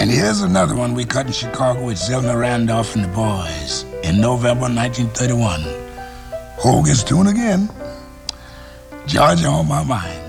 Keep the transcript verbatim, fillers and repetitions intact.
And here's another one we cut in Chicago with Zelma Randolph and the boys in November nineteen thirty-one. Hogan's tune again. Georgia on my mind.